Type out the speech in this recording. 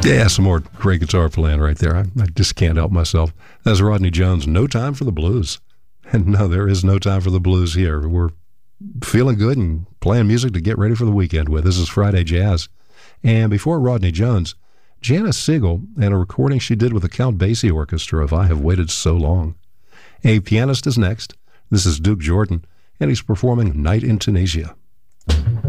Yeah, some more great guitar playing right there. I just can't help myself. That's Rodney Jones, No Time for the Blues. And no, there is no time for the blues here. We're feeling good and playing music to get ready for the weekend with. This is Friday Jazz. And before Rodney Jones, Janice Siegel and a recording she did with the Count Basie Orchestra of I Have Waited So Long. A pianist is next. This is Duke Jordan, and he's performing Night in Tunisia.